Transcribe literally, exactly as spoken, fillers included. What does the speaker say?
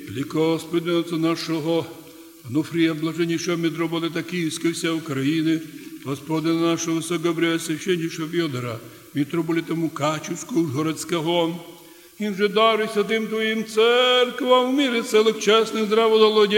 Господи, Отця нашого, Онуфрія, блаженнішого митрополита Київської вся України, Господина нашого високопреосвященнішого Фьодора, митрополита Мукачівського, Ужгородського, і вже даруй святим Твоїм церквам в мірі целих чесних здравоголодя